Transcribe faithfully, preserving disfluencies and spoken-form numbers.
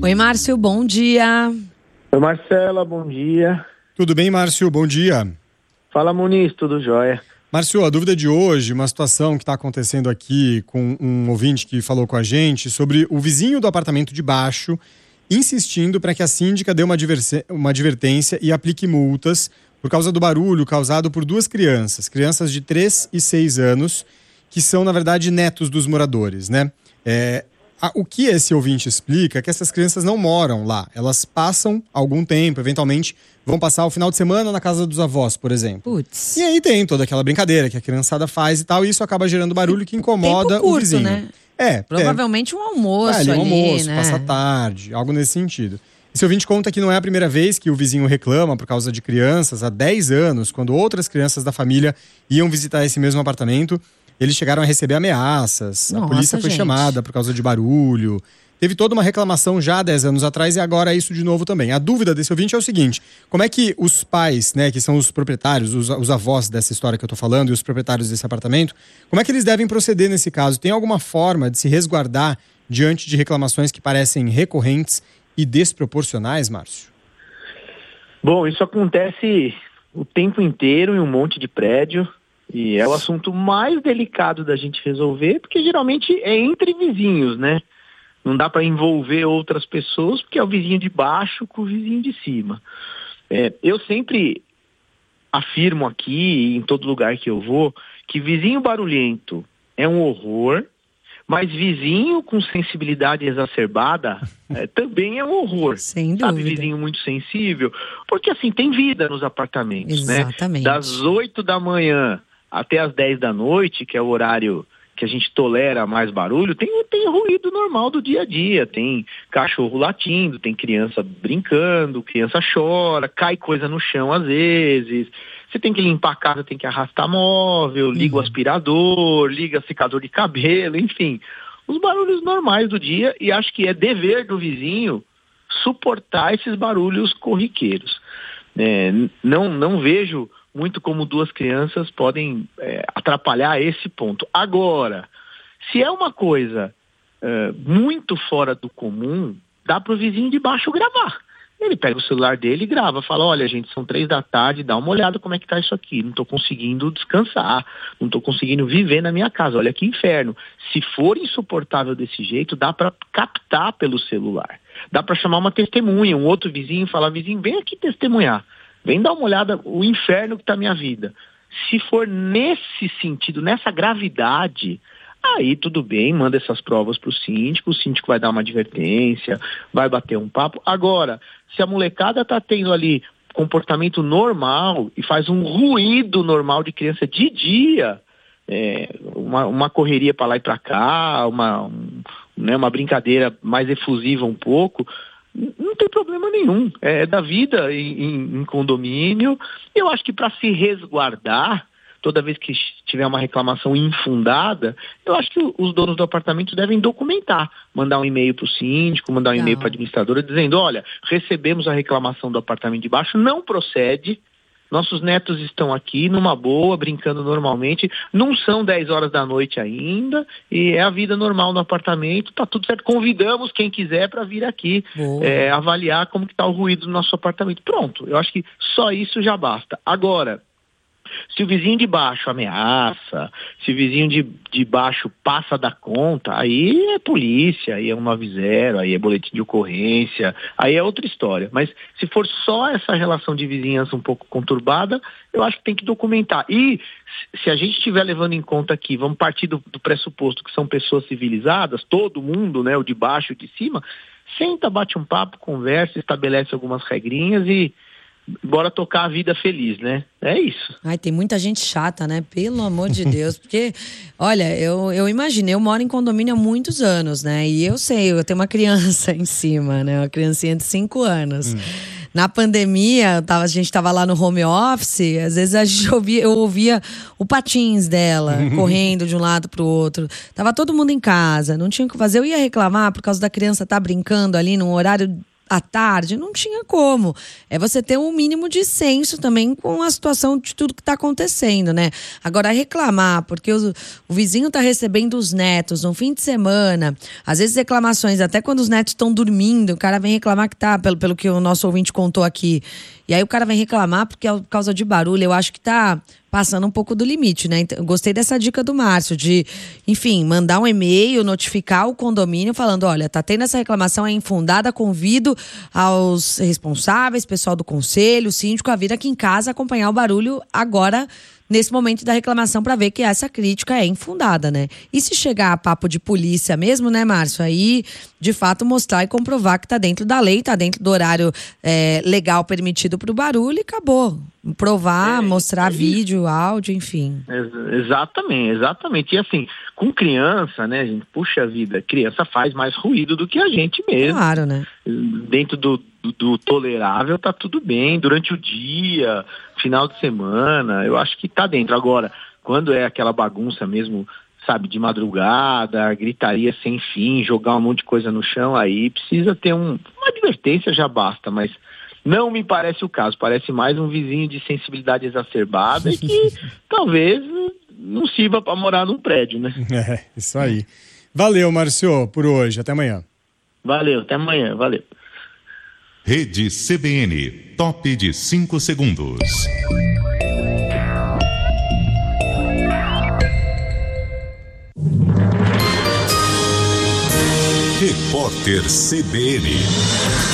Oi, Márcio, bom dia. Oi, Marcela, bom dia. Tudo bem, Márcio? Bom dia. Fala, Muniz, tudo jóia? Márcio, a dúvida de hoje, uma situação que está acontecendo aqui com um ouvinte que falou com a gente sobre o vizinho do apartamento de baixo insistindo para que a síndica dê uma, adverse- uma advertência e aplique multas por causa do barulho causado por duas crianças, crianças de três e seis anos, que são, na verdade, netos dos moradores, né? É, a, o que esse ouvinte explica é que essas crianças não moram lá. Elas passam algum tempo, eventualmente vão passar o final de semana na casa dos avós, por exemplo. Putz. E aí tem toda aquela brincadeira que a criançada faz e tal, e isso acaba gerando barulho que incomoda Tempo curto, o vizinho. né? É, Provavelmente um almoço é, ali, um ali, almoço, né? passa tarde, algo nesse sentido. Esse ouvinte conta que não é a primeira vez que o vizinho reclama por causa de crianças. Há dez anos, quando outras crianças da família iam visitar esse mesmo apartamento, eles chegaram a receber ameaças. Nossa, a polícia foi gente. chamada por causa de barulho. Teve toda uma reclamação já há dez anos atrás e agora é isso de novo também. A dúvida desse ouvinte é o seguinte: como é que os pais, né, que são os proprietários, os, os avós dessa história que eu tô falando e os proprietários desse apartamento, como é que eles devem proceder nesse caso? Tem alguma forma de se resguardar diante de reclamações que parecem recorrentes e desproporcionais, Márcio? Bom, isso acontece o tempo inteiro em um monte de prédio e é o assunto mais delicado da gente resolver, porque geralmente é entre vizinhos, né? Não dá para envolver outras pessoas, porque é o vizinho de baixo com o vizinho de cima. É, eu sempre afirmo aqui, em todo lugar que eu vou, que vizinho barulhento é um horror, mas vizinho com sensibilidade exacerbada é, também é um horror. Sem Sabe, dúvida. vizinho muito sensível. Porque assim, tem vida nos apartamentos, Exatamente. né? Das oito da manhã até as dez da noite, que é o horário que a gente tolera mais barulho, tem, tem ruído normal do dia a dia, tem cachorro latindo, tem criança brincando, criança chora, cai coisa no chão às vezes, você tem que limpar a casa, tem que arrastar móvel, liga Uhum. o aspirador, liga secador de cabelo, enfim, os barulhos normais do dia, e acho que é dever do vizinho suportar esses barulhos corriqueiros. É, não, não vejo muito como duas crianças podem é, atrapalhar esse ponto. Agora, se é uma coisa é, muito fora do comum, dá para o vizinho de baixo gravar. Ele pega o celular dele e grava, fala: olha, gente, são três da tarde, dá uma olhada como é que tá isso aqui, não estou conseguindo descansar, não estou conseguindo viver na minha casa, olha que inferno. Se for insuportável desse jeito, dá para captar pelo celular, dá para chamar uma testemunha, um outro vizinho, falar: vizinho, vem aqui testemunhar, vem dar uma olhada, o inferno que está a minha vida. Se for nesse sentido, nessa gravidade, aí tudo bem, manda essas provas para o síndico, o síndico vai dar uma advertência, vai bater um papo. Agora, se a molecada está tendo ali comportamento normal e faz um ruído normal de criança de dia, é, uma, uma correria para lá e para cá, uma, um, né, uma brincadeira mais efusiva um pouco, não tem problema nenhum, é da vida em, em, em condomínio. Eu acho que para se resguardar, toda vez que tiver uma reclamação infundada, eu acho que os donos do apartamento devem documentar, mandar um e-mail para o síndico, mandar um e-mail para a administradora dizendo: olha, recebemos a reclamação do apartamento de baixo, não procede, nossos netos estão aqui numa boa, brincando normalmente, não são dez horas da noite ainda, e é a vida normal no apartamento, tá tudo certo, convidamos quem quiser para vir aqui é, avaliar como que tá o ruído do nosso apartamento. Pronto, eu acho que só isso já basta. Agora, se o vizinho de baixo ameaça, se o vizinho de, de baixo passa da conta, aí é polícia, aí é cento e noventa, aí é boletim de ocorrência, aí é outra história. Mas se for só essa relação de vizinhança um pouco conturbada, eu acho que tem que documentar. E se a gente estiver levando em conta aqui, vamos partir do, do pressuposto que são pessoas civilizadas, todo mundo, né, o de baixo e o de cima, senta, bate um papo, conversa, estabelece algumas regrinhas e bora tocar a vida feliz, né? É isso. Ai, tem muita gente chata, né? Pelo amor de Deus. Porque, olha, eu, eu imaginei, eu moro em condomínio há muitos anos, né? E eu sei, eu tenho uma criança em cima, né? Uma criancinha de cinco anos. Hum. Na pandemia, eu tava, a gente tava lá no home office, às vezes a gente ouvia, eu ouvia o patins dela, correndo de um lado pro outro. Tava todo mundo em casa, não tinha o que fazer. Eu ia reclamar por causa da criança estar brincando ali num horário à tarde, não tinha como. É você ter um mínimo de senso também com a situação de tudo que está acontecendo, né? Agora, reclamar, porque o, o vizinho está recebendo os netos no fim de semana, às vezes reclamações, até quando os netos estão dormindo, o cara vem reclamar que tá, pelo, pelo que o nosso ouvinte contou aqui, e aí o cara vem reclamar porque é por causa de barulho, eu acho que tá passando um pouco do limite, né? Então, eu gostei dessa dica do Márcio, de, enfim, mandar um e-mail, notificar o condomínio falando, olha, tá tendo essa reclamação, é infundada, convido aos responsáveis, pessoal do conselho, síndico, a vir aqui em casa acompanhar o barulho agora, nesse momento da reclamação, para ver que essa crítica é infundada, né? E se chegar a papo de polícia mesmo, né, Márcio? Aí, de fato, mostrar e comprovar que tá dentro da lei, tá dentro do horário é, legal permitido pro barulho e acabou. Provar, é, mostrar é vídeo, áudio, enfim. É, exatamente, exatamente. E assim, com criança, né, gente, puxa vida, criança faz mais ruído do que a gente mesmo. Claro, né? Dentro do, do, do tolerável tá tudo bem, durante o dia, final de semana, eu acho que tá dentro. Agora, quando é aquela bagunça mesmo, sabe, de madrugada, gritaria sem fim, jogar um monte de coisa no chão, aí precisa ter um, uma advertência, já basta, mas não me parece o caso, parece mais um vizinho de sensibilidade exacerbada e que talvez não sirva para morar num prédio, né? É, isso aí. Valeu, Márcio, por hoje. Até amanhã. Valeu, até amanhã, valeu. Rede C B N, top de cinco segundos. Repórter C B N.